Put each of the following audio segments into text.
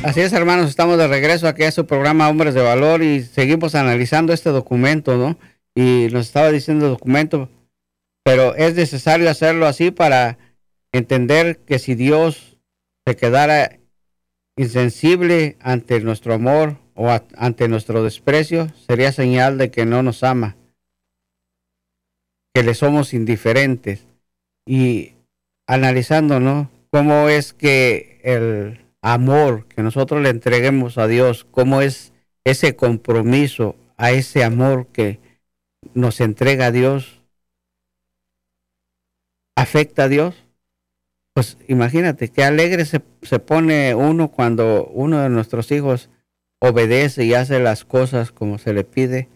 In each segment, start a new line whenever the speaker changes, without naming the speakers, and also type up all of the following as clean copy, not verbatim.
Así es, hermanos, estamos de regreso aquí a su programa Hombres de Valor y seguimos analizando este documento, ¿no? Y nos estaba diciendo el documento, pero es necesario hacerlo así para entender que si Dios se quedara insensible ante nuestro amor o ante nuestro desprecio, sería señal de que no nos ama, que le somos indiferentes. Y analizando, ¿no? Cómo es que el amor que nosotros le entreguemos a Dios, cómo es ese compromiso a ese amor que nos entrega a Dios, afecta a Dios. Pues imagínate qué alegre se pone uno cuando uno de nuestros hijos obedece y hace las cosas como se le pide.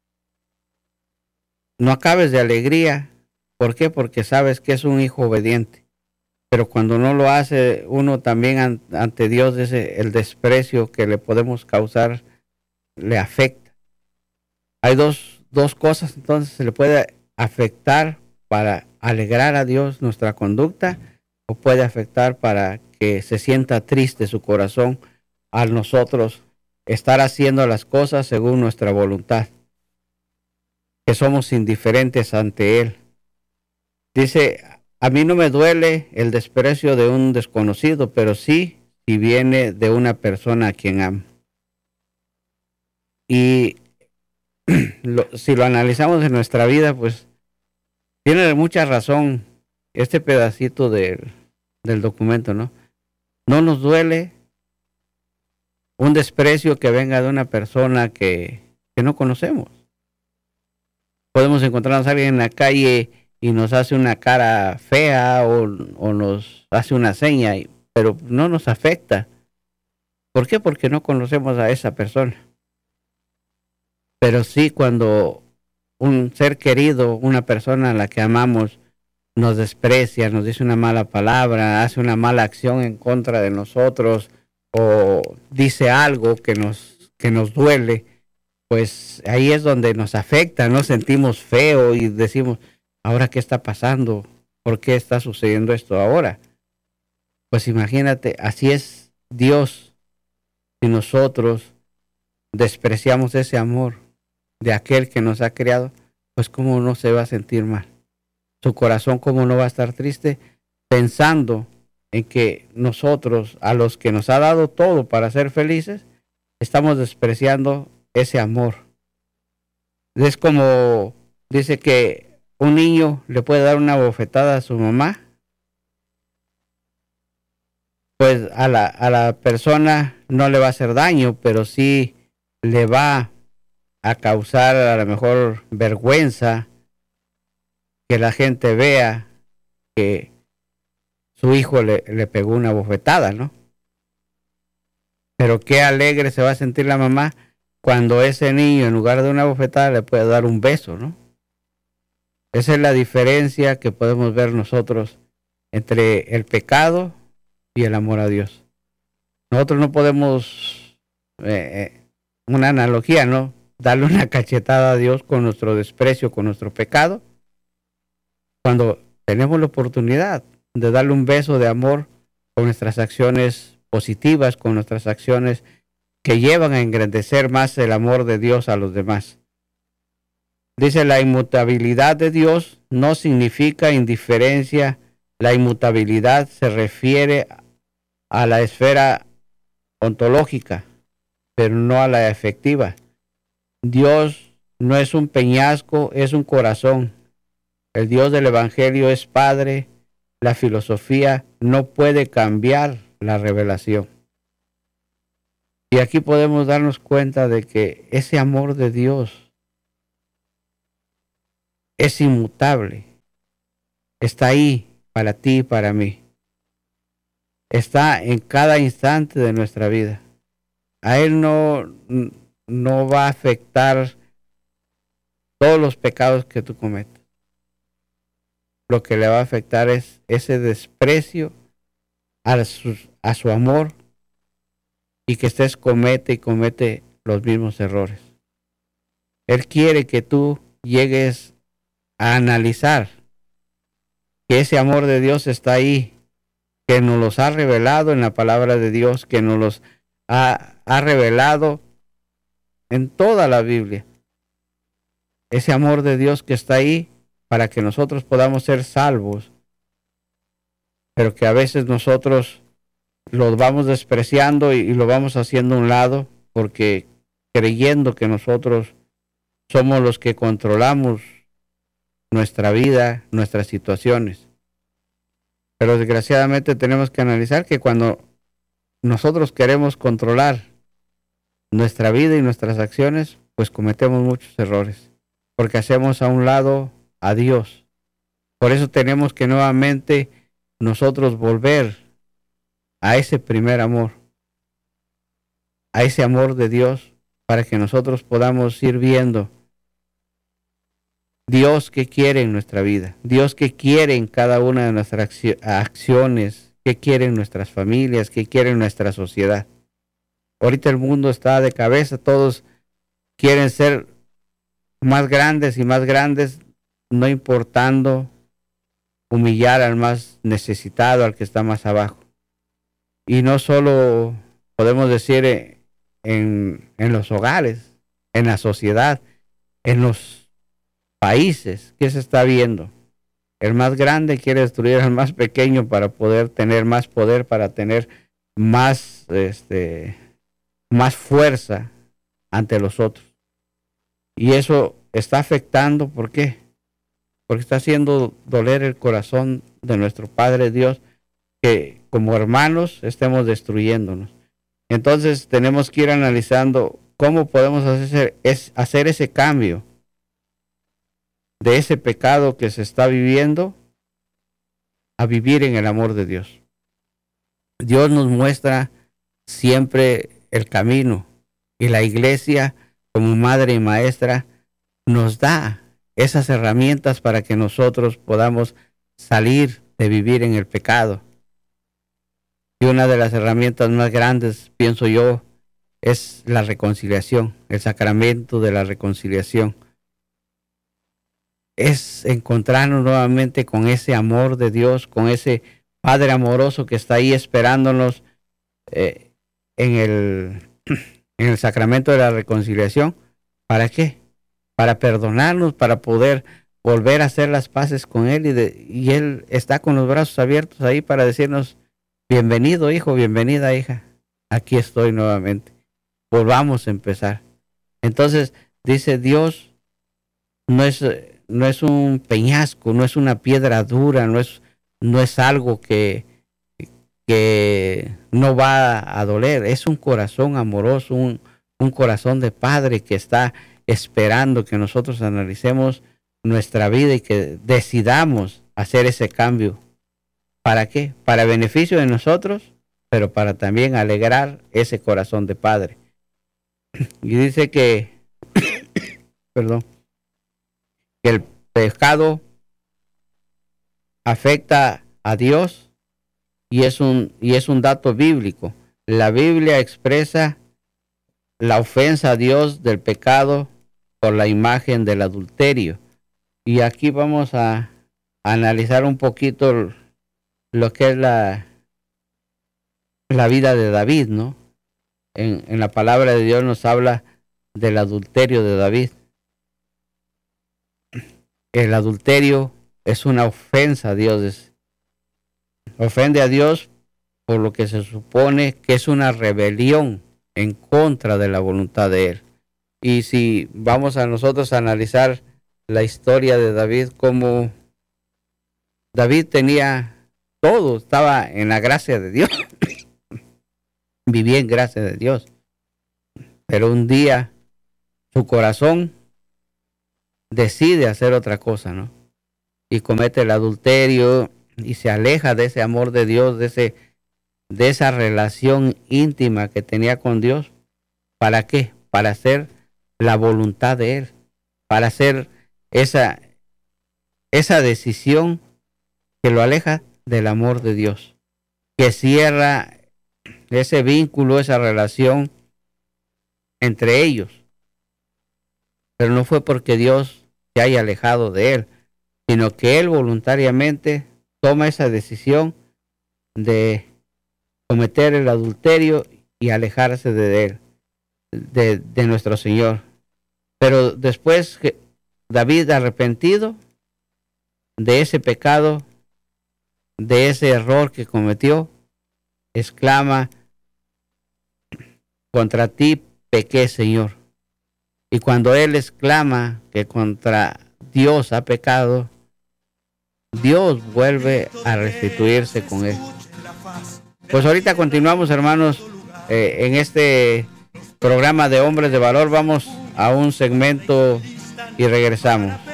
No acabes de alegría. ¿Por qué? Porque sabes que es un hijo obediente. Pero cuando no lo hace, uno también ante Dios, el desprecio que le podemos causar le afecta. Hay dos cosas, entonces se le puede afectar para alegrar a Dios nuestra conducta, o puede afectar para que se sienta triste su corazón al nosotros estar haciendo las cosas según nuestra voluntad, que somos indiferentes ante Él. Dice, a mí no me duele el desprecio de un desconocido, pero sí si viene de una persona a quien amo. Y si lo analizamos en nuestra vida, pues tiene mucha razón este pedacito del documento, ¿no? No nos duele un desprecio que venga de una persona que no conocemos. Podemos encontrarnos a alguien en la calle y nos hace una cara fea o nos hace una seña, pero no nos afecta. ¿Por qué? Porque no conocemos a esa persona. Pero sí, cuando un ser querido, una persona a la que amamos, nos desprecia, nos dice una mala palabra, hace una mala acción en contra de nosotros o dice algo que nos duele, pues ahí es donde nos afecta, nos sentimos feo y decimos, ¿ahora qué está pasando? ¿Por qué está sucediendo esto ahora? Pues imagínate, así es Dios. Si nosotros despreciamos ese amor de aquel que nos ha creado, pues cómo no se va a sentir mal. Su corazón cómo no va a estar triste pensando en que nosotros, a los que nos ha dado todo para ser felices, estamos despreciando ese amor. Es como dice que un niño le puede dar una bofetada a su mamá, pues a la persona no le va a hacer daño, pero sí le va a causar a lo mejor vergüenza que la gente vea que su hijo le pegó una bofetada, ¿no? Pero qué alegre se va a sentir la mamá cuando ese niño en lugar de una bofetada le puede dar un beso, ¿no? Esa es la diferencia que podemos ver nosotros entre el pecado y el amor a Dios. Nosotros no podemos, una analogía, ¿no? Darle una cachetada a Dios con nuestro desprecio, con nuestro pecado, cuando tenemos la oportunidad de darle un beso de amor con nuestras acciones positivas, con nuestras acciones que llevan a engrandecer más el amor de Dios a los demás. Dice, la inmutabilidad de Dios no significa indiferencia. La inmutabilidad se refiere a la esfera ontológica, pero no a la efectiva. Dios no es un peñasco, es un corazón. El Dios del Evangelio es Padre. La filosofía no puede cambiar la revelación. Y aquí podemos darnos cuenta de que ese amor de Dios es inmutable. Está ahí para ti y para mí. Está en cada instante de nuestra vida. A Él no va a afectar todos los pecados que tú cometas. Lo que le va a afectar es ese desprecio a su amor y que estés comete y comete los mismos errores. Él quiere que tú llegues a analizar que ese amor de Dios está ahí, que nos los ha revelado en la palabra de Dios, que nos los ha revelado en toda la Biblia. Ese amor de Dios que está ahí para que nosotros podamos ser salvos, pero que a veces nosotros lo vamos despreciando y lo vamos haciendo a un lado porque creyendo que nosotros somos los que controlamos nuestra vida, nuestras situaciones. Pero desgraciadamente tenemos que analizar que cuando nosotros queremos controlar nuestra vida y nuestras acciones, pues cometemos muchos errores, porque hacemos a un lado a Dios. Por eso tenemos que nuevamente nosotros volver a ese primer amor, a ese amor de Dios, para que nosotros podamos ir viendo Dios que quiere en nuestra vida, Dios que quiere en cada una de nuestras acciones, que quiere en nuestras familias, que quiere en nuestra sociedad. Ahorita el mundo está de cabeza, todos quieren ser más grandes y más grandes, no importando humillar al más necesitado, al que está más abajo. Y no solo podemos decir en los hogares, en la sociedad, en los países, ¿qué se está viendo? El más grande quiere destruir al más pequeño para poder tener más poder, para tener más, más fuerza ante los otros. Y eso está afectando, ¿por qué? Porque está haciendo doler el corazón de nuestro Padre Dios, que como hermanos estemos destruyéndonos. Entonces tenemos que ir analizando cómo podemos hacer ese cambio de ese pecado que se está viviendo a vivir en el amor de Dios. Dios nos muestra siempre el camino y la iglesia, como madre y maestra, nos da esas herramientas para que nosotros podamos salir de vivir en el pecado. Y una de las herramientas más grandes, pienso yo, es la reconciliación, el sacramento de la reconciliación. Es encontrarnos nuevamente con ese amor de Dios, con ese Padre amoroso que está ahí esperándonos en el sacramento de la reconciliación. ¿Para qué? Para perdonarnos, para poder volver a hacer las paces con Él, y Él está con los brazos abiertos ahí para decirnos: bienvenido hijo, bienvenida hija, aquí estoy nuevamente, volvamos a empezar. Entonces dice Dios, no es un peñasco, no es una piedra dura, no es algo que no va a doler, es un corazón amoroso, un corazón de padre que está esperando que nosotros analicemos nuestra vida y que decidamos hacer ese cambio. ¿Para qué? Para beneficio de nosotros, pero para también alegrar ese corazón de padre. Y dice que, perdón, que el pecado afecta a Dios y es un dato bíblico. La Biblia expresa la ofensa a Dios del pecado por la imagen del adulterio. Y aquí vamos a analizar un poquito lo que es la vida de David, ¿no? En la palabra de Dios nos habla del adulterio de David. El adulterio es una ofensa a Dios. Ofende a Dios por lo que se supone que es una rebelión en contra de la voluntad de Él. Y si vamos a nosotros a analizar la historia de David, como David tenía todo, estaba en la gracia de Dios, vivía en gracia de Dios, pero un día su corazón decide hacer otra cosa, ¿no? Y comete el adulterio y se aleja de ese amor de Dios, de esa relación íntima que tenía con Dios. ¿Para qué? Para hacer la voluntad de Él, para hacer esa decisión que lo aleja del amor de Dios, que cierra ese vínculo, esa relación entre ellos. Pero no fue porque Dios se haya alejado de él, sino que él voluntariamente toma esa decisión de cometer el adulterio y alejarse de él, de nuestro Señor. Pero después que David, arrepentido de ese pecado, de ese error que cometió, exclama: contra ti pequé, Señor. Y cuando él exclama que contra Dios ha pecado, Dios vuelve a restituirse con él. Pues ahorita continuamos, hermanos, en este programa de Hombres de Valor. Vamos a un segmento y regresamos.